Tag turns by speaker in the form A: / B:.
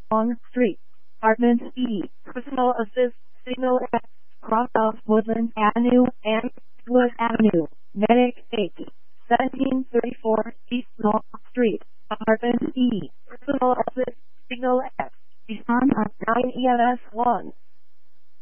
A: Long Street, Apartment E, Personal Assist, Signal X, Cross of Woodland Avenue and Wood Avenue, Medic 8, 1734 East Long Street, Apartment E, Personal Assist, Signal X, Respond at 9 EMS 1.